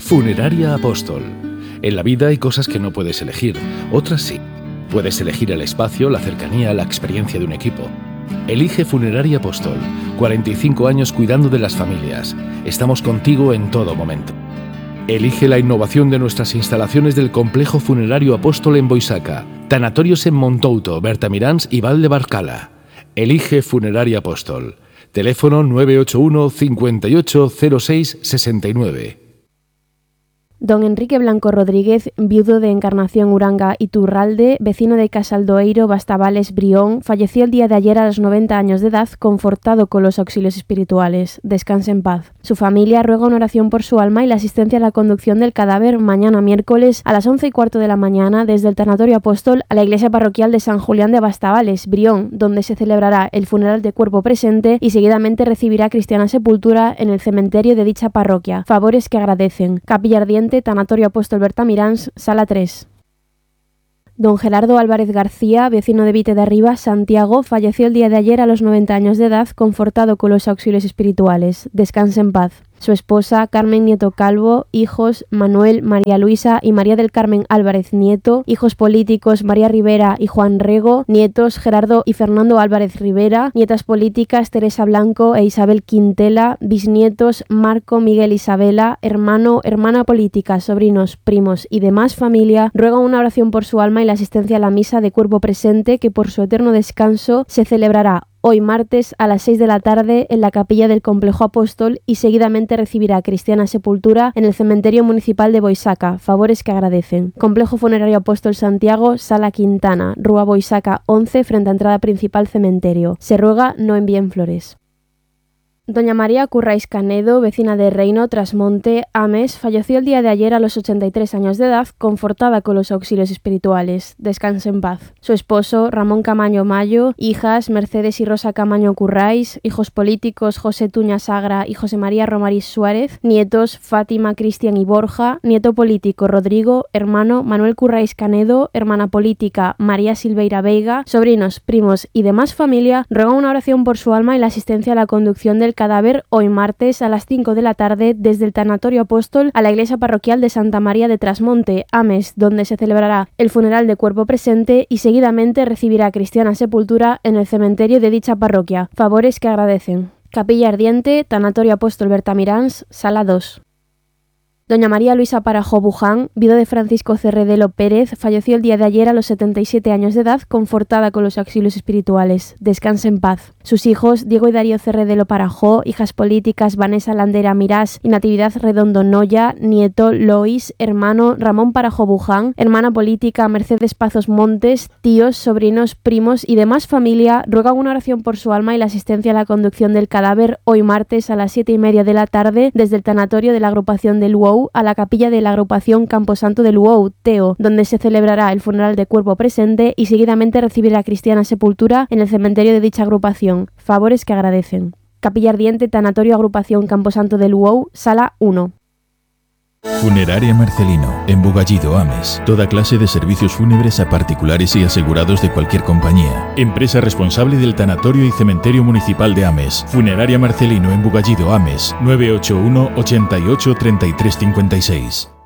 Funeraria Apóstol. En la vida hay cosas que no puedes elegir, otras sí. Puedes elegir el espacio, la cercanía, la experiencia de un equipo. Elige Funeraria Apóstol. 45 años cuidando de las familias. Estamos contigo en todo momento. Elige la innovación de nuestras instalaciones del Complejo Funerario Apóstol en Boisaca, tanatorios en Montouto, Bertamiráns y Val de Barcala. Elige Funeraria Apóstol. Teléfono 981 58 06 69. Don Enrique Blanco Rodríguez, viudo de Encarnación Uranga Iturralde, vecino de Casaldoeiro, Bastavales, Brión, falleció el día de ayer a los 90 años de edad, confortado con los auxilios espirituales. Descanse en paz. Su familia ruega una oración por su alma y la asistencia a la conducción del cadáver mañana miércoles a las 11:15 de la mañana desde el Tanatorio Apóstol a la iglesia parroquial de San Julián de Bastavales, Brión, donde se celebrará el funeral de cuerpo presente y seguidamente recibirá cristiana sepultura en el cementerio de dicha parroquia. Favores que agradecen. Capilla Ardiente, Tanatorio Apóstol Bertamiráns, Sala 3. Don Gerardo Álvarez García, vecino de Vite de Arriba, Santiago, falleció el día de ayer a los 90 años de edad, confortado con los auxilios espirituales. Descanse en paz. Su esposa, Carmen Nieto Calvo, hijos, Manuel, María Luisa y María del Carmen Álvarez Nieto, hijos políticos, María Rivera y Juan Rego, nietos, Gerardo y Fernando Álvarez Rivera, nietas políticas, Teresa Blanco e Isabel Quintela, bisnietos, Marco, Miguel, Isabela, hermano, hermana política, sobrinos, primos y demás familia, ruegan una oración por su alma y la asistencia a la misa de cuerpo presente que por su eterno descanso se celebrará hoy martes a las 6 de la tarde en la capilla del Complejo Apóstol y seguidamente recibirá cristiana sepultura en el cementerio municipal de Boisaca. Favores que agradecen. Complejo Funerario Apóstol Santiago, Sala Quintana, Rúa Boisaca 11, frente a entrada principal cementerio. Se ruega no envíen flores. Doña María Currais Canedo, vecina de Reino, Trasmonte, Ames, falleció el día de ayer a los 83 años de edad, confortada con los auxilios espirituales. Descanse en paz. Su esposo, Ramón Camaño Mayo, hijas, Mercedes y Rosa Camaño Currais, hijos políticos, José Tuña Sagra y José María Romariz Suárez, nietos, Fátima, Cristian y Borja, nieto político, Rodrigo, hermano, Manuel Currais Canedo, hermana política, María Silveira Veiga, sobrinos, primos y demás familia, ruegan una oración por su alma y la asistencia a la conducción del cadáver hoy martes a las 5 de la tarde desde el Tanatorio Apóstol a la iglesia parroquial de Santa María de Trasmonte, Ames, donde se celebrará el funeral de cuerpo presente y seguidamente recibirá cristiana sepultura en el cementerio de dicha parroquia. Favores que agradecen. Capilla Ardiente, Tanatorio Apóstol Bertamiráns, Sala 2. Doña María Luisa Parajo Buján, viuda de Francisco Cerredelo Pérez, falleció el día de ayer a los 77 años de edad, confortada con los auxilios espirituales. Descanse en paz. Sus hijos, Diego y Darío Cerredelo Parajo, hijas políticas, Vanessa Landera Mirás y Natividad Redondo Noya, nieto, Lois, hermano, Ramón Parajo Buján, hermana política, Mercedes Pazos Montes, tíos, sobrinos, primos y demás familia, ruegan una oración por su alma y la asistencia a la conducción del cadáver hoy martes a las 7:30 de la tarde desde el tanatorio de la agrupación del UOU a la capilla de la agrupación Camposanto del UOU, Teo, donde se celebrará el funeral de cuerpo presente y seguidamente recibirá cristiana sepultura en el cementerio de dicha agrupación. Favores que agradecen. Capilla Ardiente, Tanatorio Agrupación Camposanto del UOU, Sala 1. Funeraria Marcelino, en Bugallido, Ames. Toda clase de servicios fúnebres a particulares y asegurados de cualquier compañía. Empresa responsable del Tanatorio y Cementerio Municipal de Ames. Funeraria Marcelino, en Bugallido, Ames. 981 88 33 56.